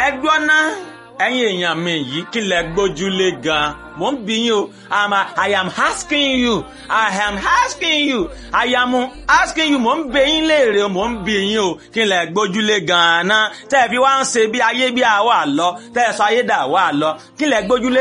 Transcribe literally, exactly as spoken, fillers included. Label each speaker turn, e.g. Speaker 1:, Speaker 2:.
Speaker 1: ẹ gbọ́ ná ẹ̀yin èèyàn mi yìí kí lẹ gbójúlé gan-an mo ń bi yín o I'm a, I am asking you I am asking you I am asking you mo ń bi yín léèrè o mo ń bi yín o kí lẹ gbójúlé gan-an tẹ́ ẹ fi wá ń ṣe bí ayé bí àwa lọ tẹ́ ẹ sọ ayé dà wá lọ kí lẹ gbójúlé.